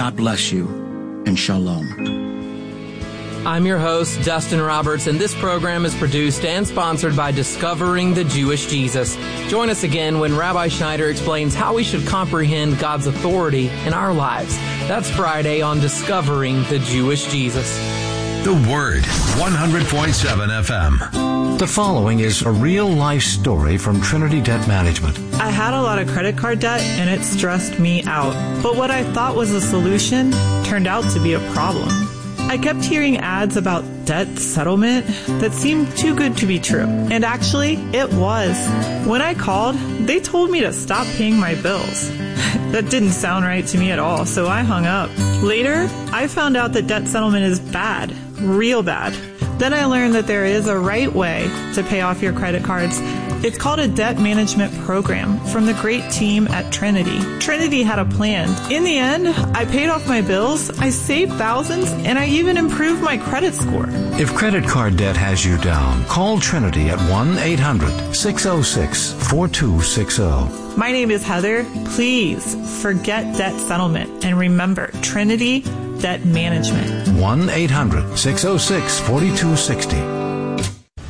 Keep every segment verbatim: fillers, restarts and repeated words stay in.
God bless you, and shalom. I'm your host, Dustin Roberts, and this program is produced and sponsored by Discovering the Jewish Jesus. Join us again when Rabbi Schneider explains how we should comprehend God's authority in our lives. That's Friday on Discovering the Jewish Jesus. The Word, one hundred point seven F M. The following is a real-life story from Trinity Debt Management. I had a lot of credit card debt, and it stressed me out. But what I thought was a solution turned out to be a problem. I kept hearing ads about debt settlement that seemed too good to be true. And actually, it was. When I called, they told me to stop paying my bills. That didn't sound right to me at all, so I hung up. Later, I found out that debt settlement is bad, real bad. Then I learned that there is a right way to pay off your credit cards. It's called a debt management program from the great team at Trinity. Trinity had a plan. In the end, I paid off my bills, I saved thousands, and I even improved my credit score. If credit card debt has you down, call Trinity at one eight hundred six oh six four two six oh. My name is Heather. Please forget debt settlement and remember Trinity Debt Management. one eight hundred six oh six four two six oh.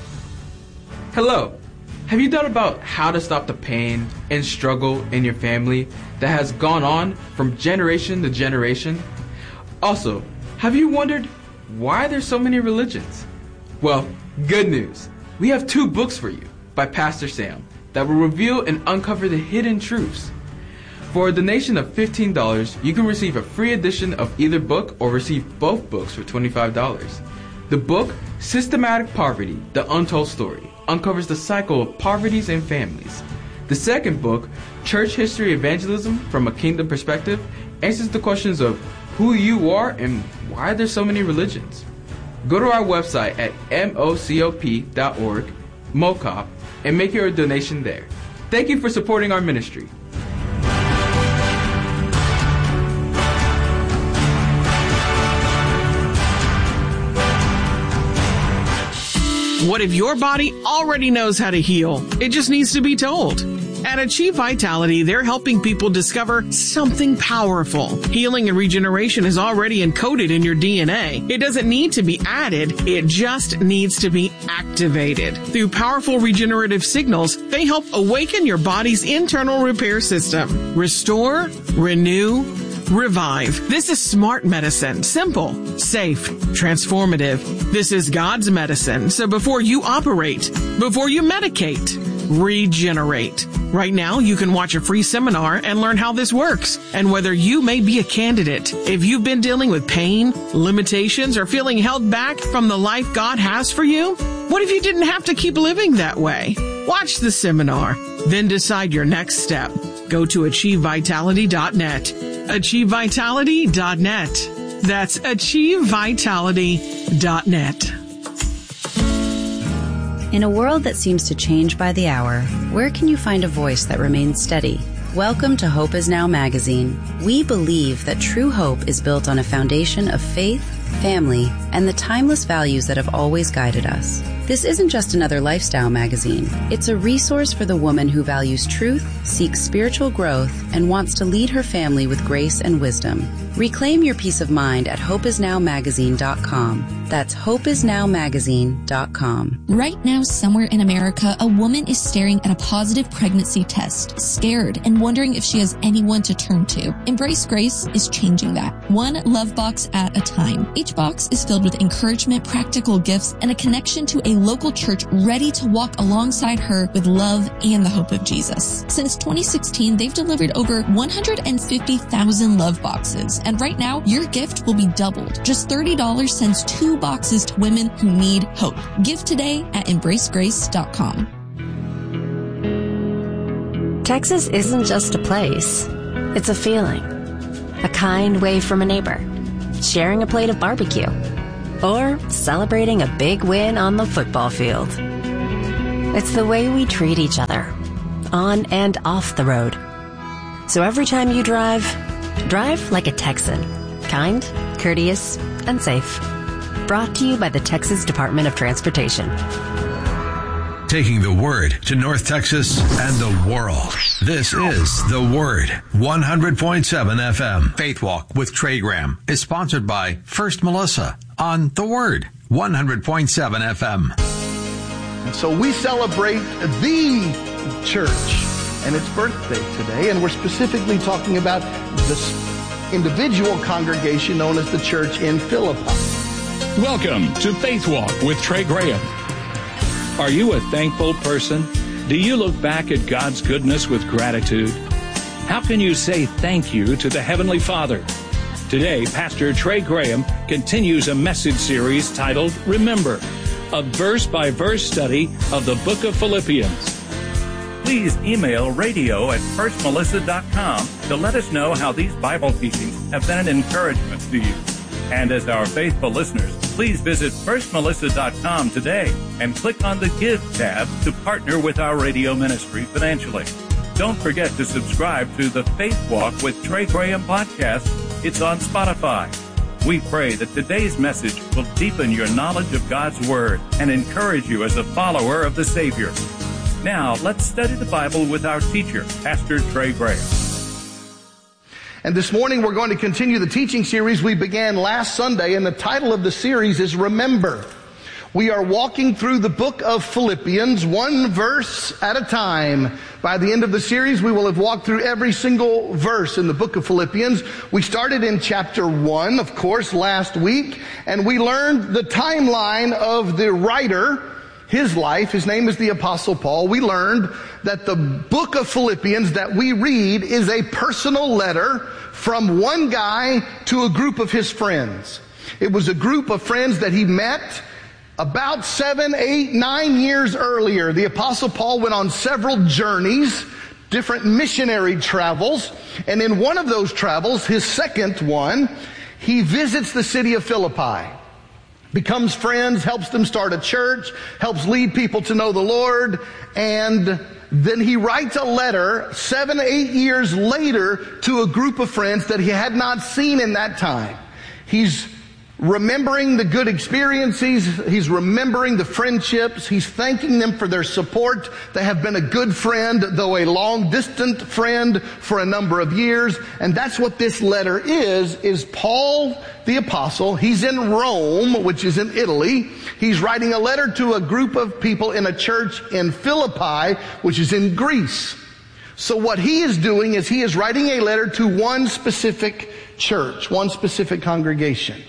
Hello. Have you thought about how to stop the pain and struggle in your family that has gone on from generation to generation? Also, have you wondered why there's so many religions? Well, good news. We have two books for you by Pastor Sam that will reveal and uncover the hidden truths. For a donation of fifteen dollars, you can receive a free edition of either book or receive both books for twenty-five dollars. The book, Systematic Poverty, The Untold Story, uncovers the cycle of poverties and families. The second book, Church History Evangelism from a Kingdom Perspective, answers the questions of who you are and why there's so many religions. Go to our website at mocop dot org, MOCOP, and make your donation there. Thank you for supporting our ministry. What if your body already knows how to heal? It just needs to be told. At Achieve Vitality, they're helping people discover something powerful. Healing and regeneration is already encoded in your D N A. It doesn't need to be added. It just needs to be activated. Through powerful regenerative signals, they help awaken your body's internal repair system. Restore, renew, revive. This is smart medicine. Simple, safe, transformative. This is God's medicine. So before you operate, before you medicate, regenerate. Right now, you can watch a free seminar and learn how this works and whether you may be a candidate. If you've been dealing with pain, limitations, or feeling held back from the life God has for you, what if you didn't have to keep living that way? Watch the seminar, then decide your next step. Go to achieve vitality dot net. achieve vitality dot net. That's achieve vitality dot net. In a world that seems to change by the hour, where can you find a voice that remains steady? Welcome to Hope Is Now magazine. We believe that true hope is built on a foundation of faith, family, and the timeless values that have always guided us. This isn't just another lifestyle magazine. It's a resource for the woman who values truth, seeks spiritual growth, and wants to lead her family with grace and wisdom. Reclaim your peace of mind at hope is now magazine dot com. That's hope is now magazine dot com. Right now, somewhere in America, a woman is staring at a positive pregnancy test, scared and wondering if she has anyone to turn to. Embrace Grace is changing that, one love box at a time. Each box is filled with encouragement, practical gifts, and a connection to a local church ready to walk alongside her with love and the hope of Jesus. Since twenty sixteen, they've delivered over one hundred fifty thousand love boxes. And right now, your gift will be doubled. Just thirty dollars sends two boxes to women who need hope. Give today at embrace grace dot com. Texas isn't just a place. It's a feeling. A kind wave from a neighbor. Sharing a plate of barbecue. Or celebrating a big win on the football field. It's the way we treat each other. On and off the road. So every time you drive, drive like a Texan. Kind, courteous, and safe. Brought to you by the Texas Department of Transportation. Taking the word to North Texas and the world. This is The Word, one hundred point seven F M. Faith Walk with Trey Graham is sponsored by First Melissa on The Word, one hundred point seven F M. And so we celebrate the church and its birthday today, and we're specifically talking about this individual congregation known as the church in Philippi. Welcome to Faith Walk with Trey Graham. Are you a thankful person? Do you look back at God's goodness with gratitude? How can you say thank you to the Heavenly Father? Today, Pastor Trey Graham continues a message series titled Remember, a verse-by-verse study of the book of Philippians. Please email radio at first melissa dot com to let us know how these Bible teachings have been an encouragement to you. And as our faithful listeners, please visit first melissa dot com today and click on the Give tab to partner with our radio ministry financially. Don't forget to subscribe to the Faith Walk with Trey Graham podcast. It's on Spotify. We pray that today's message will deepen your knowledge of God's Word and encourage you as a follower of the Savior. Now, let's study the Bible with our teacher, Pastor Trey Graham. And this morning we're going to continue the teaching series we began last Sunday, and the title of the series is Remember. We are walking through the book of Philippians, one verse at a time. By the end of the series, we will have walked through every single verse in the book of Philippians. We started in chapter one, of course, last week, and we learned the timeline of the writer, his life. His name is the Apostle Paul. We learned that the book of Philippians that we read is a personal letter from one guy to a group of his friends. It was a group of friends that he met about seven, eight, nine years earlier. The Apostle Paul went on several journeys, different missionary travels, and in one of those travels, his second one, he visits the city of Philippi. Becomes friends, helps them start a church, helps lead people to know the Lord, and then he writes a letter seven, eight years later to a group of friends that he had not seen in that time. He's remembering the good experiences. He's remembering the friendships. He's thanking them for their support. They have been a good friend, though a long-distant friend, for a number of years. And that's what this letter is, is Paul the Apostle. He's in Rome, which is in Italy. He's writing a letter to a group of people in a church in Philippi, which is in Greece. So what he is doing is he is writing a letter to one specific church, one specific congregation.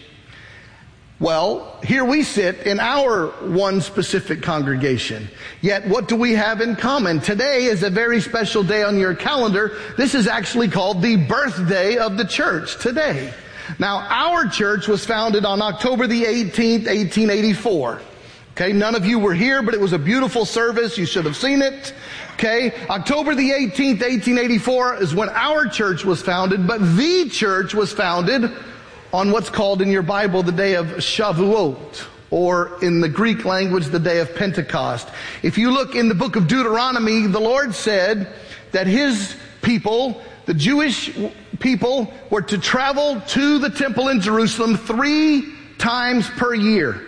Well, here we sit in our one specific congregation. Yet what do we have in common? Today is a very special day on your calendar. This is actually called the birthday of the church today. Now, our church was founded on October the eighteenth, eighteen eighty-four. Okay, none of you were here, but it was a beautiful service. You should have seen it. Okay, October the eighteenth, eighteen eighty-four is when our church was founded, but the church was founded on what's called in your Bible the day of Shavuot, or in the Greek language, the day of Pentecost. If you look in the book of Deuteronomy, the Lord said that His people, the Jewish people, were to travel to the temple in Jerusalem three times per year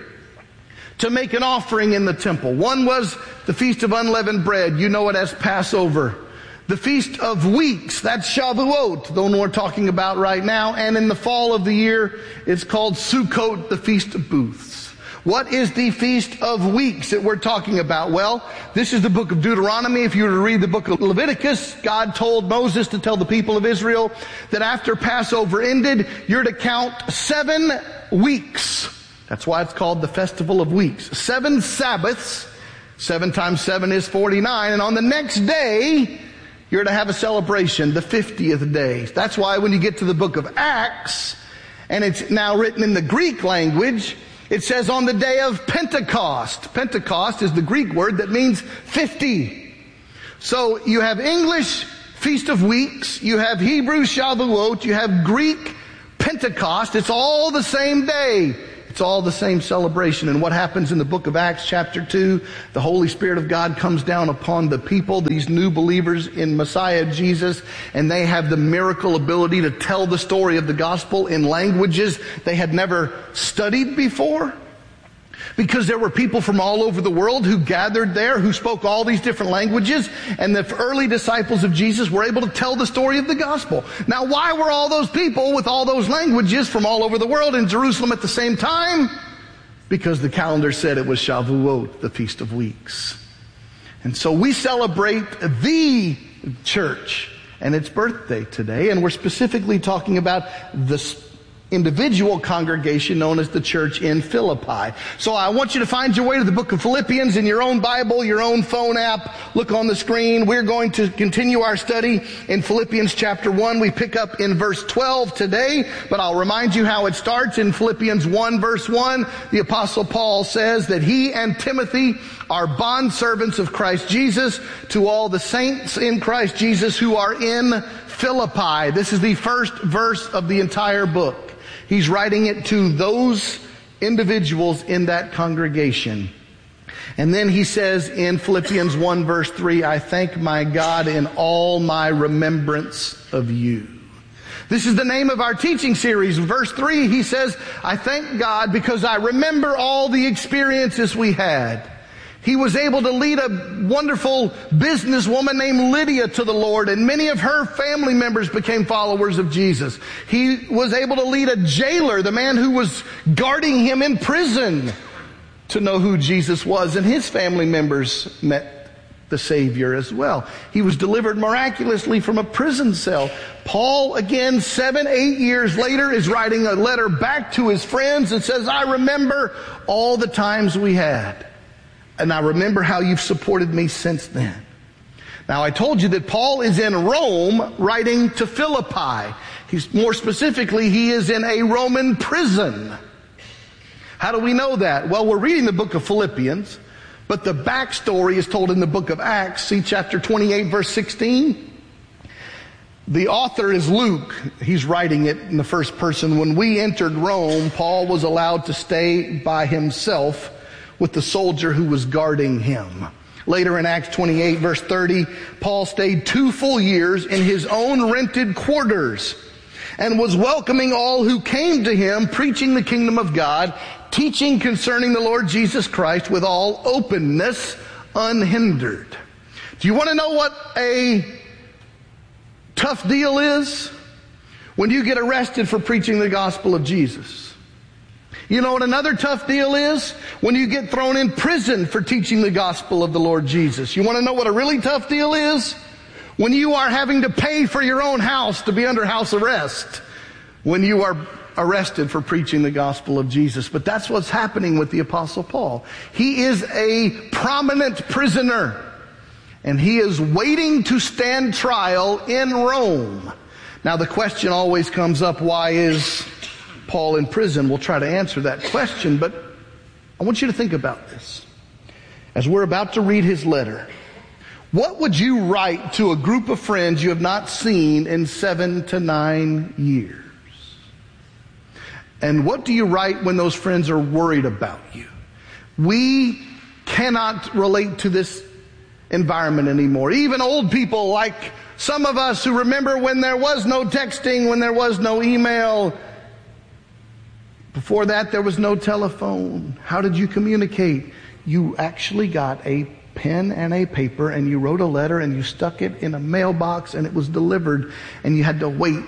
to make an offering in the temple. One was the Feast of Unleavened Bread. You know it as Passover. The Feast of Weeks, that's Shavuot, the one we're talking about right now. And in the fall of the year, it's called Sukkot, the Feast of Booths. What is the Feast of Weeks that we're talking about? Well, this is the book of Deuteronomy. If you were to read the book of Leviticus, God told Moses to tell the people of Israel that after Passover ended, you're to count seven weeks. That's why it's called the Festival of Weeks. Seven Sabbaths. Seven times seven is forty-nine. And on the next day, you're to have a celebration, the fiftieth day. That's why when you get to the book of Acts, and it's now written in the Greek language, it says on the day of Pentecost. Pentecost is the Greek word that means fifty. So you have English Feast of Weeks, you have Hebrew Shavuot, you have Greek Pentecost. It's all the same day. It's all the same celebration. And what happens in the book of Acts chapter two, the Holy Spirit of God comes down upon the people, these new believers in Messiah Jesus, and they have the miracle ability to tell the story of the gospel in languages they had never studied before. Because there were people from all over the world who gathered there, who spoke all these different languages, and the early disciples of Jesus were able to tell the story of the gospel. Now, why were all those people with all those languages from all over the world in Jerusalem at the same time? Because the calendar said it was Shavuot, the Feast of Weeks. And so we celebrate the church and its birthday today, and we're specifically talking about the individual congregation known as the church in Philippi. So I want you to find your way to the book of Philippians in your own Bible, your own phone app. Look on the screen. We're going to continue our study in Philippians chapter one. We pick up in verse twelve today, but I'll remind you how it starts in Philippians one verse one. The apostle Paul says that he and Timothy are bondservants of Christ Jesus to all the saints in Christ Jesus who are in Philippi. This is the first verse of the entire book. He's writing it to those individuals in that congregation. And then he says in Philippians one verse three, I thank my God in all my remembrance of you. This is the name of our teaching series. Verse three, he says, I thank God because I remember all the experiences we had. He was able to lead a wonderful businesswoman named Lydia to the Lord, and many of her family members became followers of Jesus. He was able to lead a jailer, the man who was guarding him in prison, to know who Jesus was, and his family members met the Savior as well. He was delivered miraculously from a prison cell. Paul, again, seven, eight years later, is writing a letter back to his friends and says, I remember all the times we had. And I remember how you've supported me since then. Now, I told you that Paul is in Rome writing to Philippi. He's more specifically, he is in a Roman prison. How do we know that? Well, we're reading the book of Philippians, but the backstory is told in the book of Acts. See chapter twenty-eight, verse sixteen. The author is Luke. He's writing it in the first person. When we entered Rome, Paul was allowed to stay by himself with the soldier who was guarding him. Later in Acts twenty-eight, verse thirty, Paul stayed two full years in his own rented quarters and was welcoming all who came to him, preaching the kingdom of God, teaching concerning the Lord Jesus Christ with all openness, unhindered. Do you want to know what a tough deal is? When you get arrested for preaching the gospel of Jesus. You know what another tough deal is? When you get thrown in prison for teaching the gospel of the Lord Jesus. You want to know what a really tough deal is? When you are having to pay for your own house to be under house arrest. When you are arrested for preaching the gospel of Jesus. But that's what's happening with the Apostle Paul. He is a prominent prisoner. And he is waiting to stand trial in Rome. Now the question always comes up, why is Paul in prison? We'll try to answer that question, but I want you to think about this. As we're about to read his letter, what would you write to a group of friends you have not seen in seven to nine years? And what do you write when those friends are worried about you? We cannot relate to this environment anymore. Even old people like some of us who remember when there was no texting, when there was no email. Before that, there was no telephone. How did you communicate? You actually got a pen and a paper, and you wrote a letter, and you stuck it in a mailbox, and it was delivered, and you had to wait.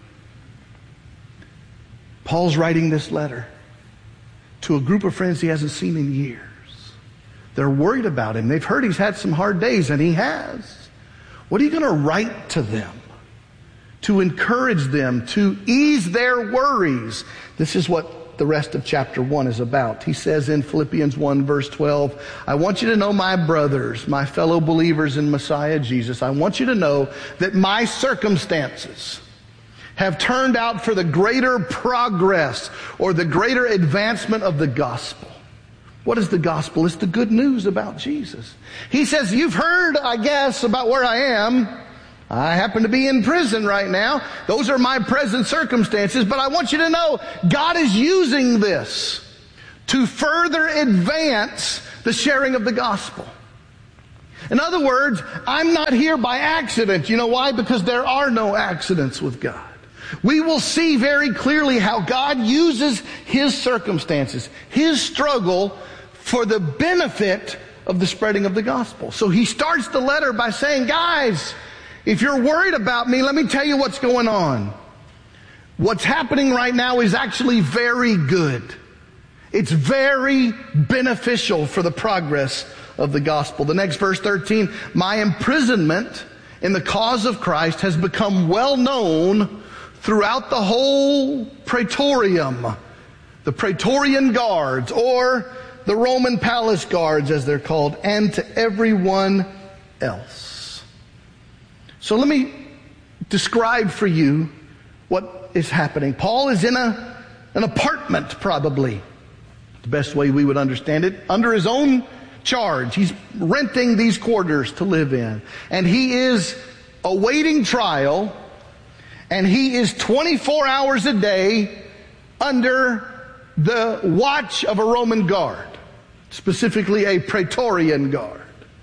Paul's writing this letter to a group of friends he hasn't seen in years. They're worried about him. They've heard he's had some hard days, and he has. What are you going to write to them to encourage them, to ease their worries? This is what the rest of chapter one is about. He says in Philippians one verse twelve, I want you to know, my brothers, my fellow believers in Messiah Jesus, I want you to know that my circumstances have turned out for the greater progress or the greater advancement of the gospel. What is the gospel? It's the good news about Jesus. He says, you've heard, I guess, about where I am. I happen to be in prison right now. Those are my present circumstances, but I want you to know God is using this to further advance the sharing of the gospel. In other words, I'm not here by accident. You know why? Because there are no accidents with God. we will see very clearly how God uses his circumstances, his struggle, for the benefit of the spreading of the gospel. So he starts the letter by saying, guys, if you're worried about me, let me tell you what's going on. What's happening right now is actually very good. It's very beneficial for the progress of the gospel. The next verse thirteen, my imprisonment in the cause of Christ has become well known throughout the whole praetorium, the Praetorian guards, or the Roman palace guards as they're called, and to everyone else. So let me describe for you what is happening. Paul is in a an apartment, probably, the best way we would understand it, under his own charge. He's renting these quarters to live in. And he is awaiting trial, and he is twenty-four hours a day under the watch of a Roman guard, specifically a Praetorian guard.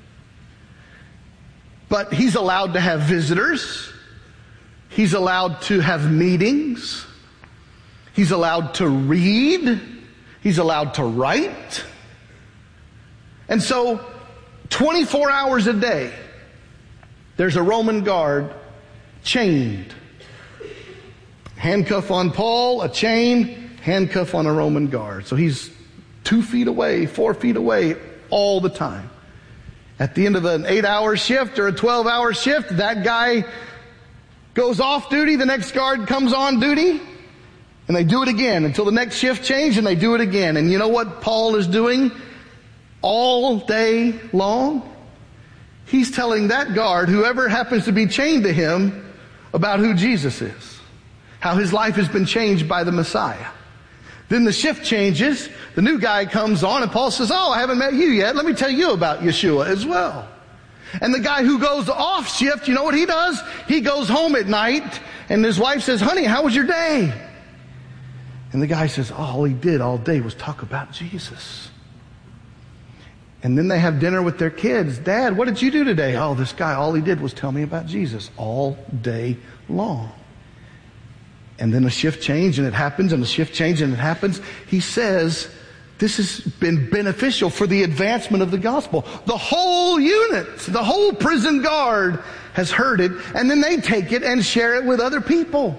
But he's allowed to have visitors. He's allowed to have meetings. He's allowed to read. He's allowed to write. And so, twenty-four hours a day, there's a Roman guard chained. Handcuff on Paul, a chain, handcuff on a Roman guard. So he's two feet away, four feet away all the time. At the end of an eight-hour shift or a twelve-hour shift, that guy goes off duty, the next guard comes on duty, and they do it again until the next shift change, and they do it again. And you know what Paul is doing all day long? He's telling that guard, whoever happens to be chained to him, about who Jesus is, how his life has been changed by the Messiah. Then the shift changes, the new guy comes on, and Paul says, oh, I haven't met you yet. Let me tell you about Yeshua as well. And the guy who goes off shift, you know what he does? He goes home at night, and his wife says, honey, how was your day? And the guy says, oh, all he did all day was talk about Jesus. And then they have dinner with their kids. Dad, what did you do today? Oh, this guy, all he did was tell me about Jesus all day long. And then a shift change, and it happens, and a shift change, and it happens. He says, this has been beneficial for the advancement of the gospel. The whole unit, the whole prison guard has heard it, and then they take it and share it with other people.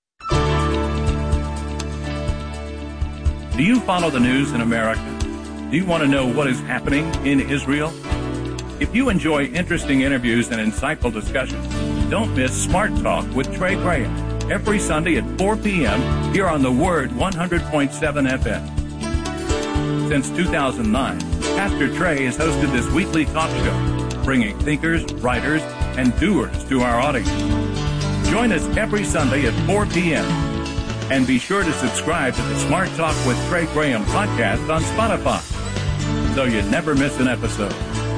Do you follow the news in America? Do you want to know what is happening in Israel? If you enjoy interesting interviews and insightful discussions, don't miss Smart Talk with Trey Graham every Sunday at four p.m. here on the Word one hundred point seven F M. Since two thousand nine, Pastor Trey has hosted this weekly talk show, bringing thinkers, writers, and doers to our audience. Join us every Sunday at four p.m. And be sure to subscribe to the Smart Talk with Trey Graham podcast on Spotify, so you never miss an episode.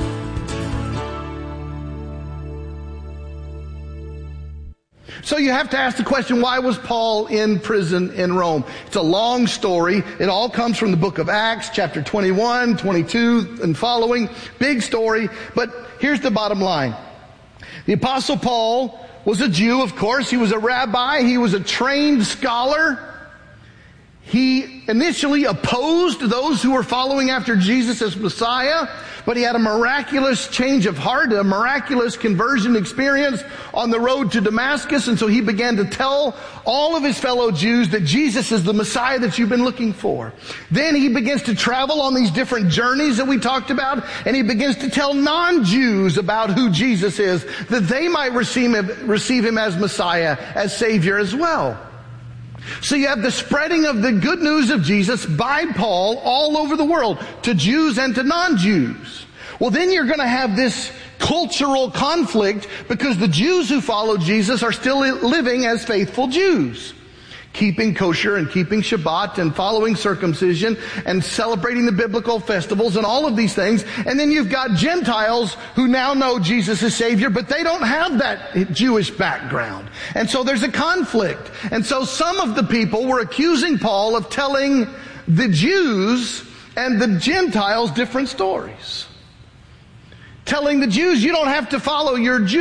So you have to ask the question, why was Paul in prison in Rome? It's a long story. It all comes from the book of Acts, chapter twenty-one, twenty-two, and following. Big story, but here's the bottom line. The Apostle Paul was a Jew, of course. He was a rabbi. He was a trained scholar. He initially opposed those who were following after Jesus as Messiah, but he had a miraculous change of heart, a miraculous conversion experience on the road to Damascus, and so he began to tell all of his fellow Jews that Jesus is the Messiah that you've been looking for. Then he begins to travel on these different journeys that we talked about, and he begins to tell non-Jews about who Jesus is, that they might receive him, receive him as Messiah, as Savior as well. So you have the spreading of the good news of Jesus by Paul all over the world, to Jews and to non-Jews. Well, then you're going to have this cultural conflict, because the Jews who follow Jesus are still living as faithful Jews, keeping kosher and keeping Shabbat and following circumcision and celebrating the biblical festivals and all of these things. And then you've got Gentiles who now know Jesus is Savior, but they don't have that Jewish background. And so there's a conflict. And so some of the people were accusing Paul of telling the Jews and the Gentiles different stories. Telling the Jews, you don't have to follow your Jew